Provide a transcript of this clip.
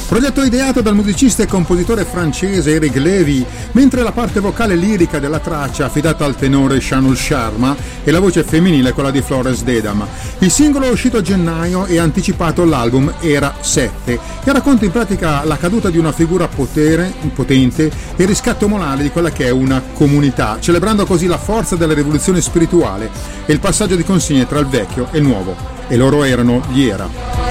Progetto ideato dal musicista e compositore francese Eric Lévy, mentre la parte vocale lirica della traccia affidata al tenore Shanul Sharma e la voce femminile quella di Florence Dedam. Il singolo è uscito a gennaio e ha anticipato l'album Era 7 e racconta in pratica la caduta di una figura potente e il riscatto morale di quella che è una comunità, celebrando così la forza della rivoluzione spirituale e il passaggio di consegne tra il vecchio e il nuovo. E loro erano gli Era.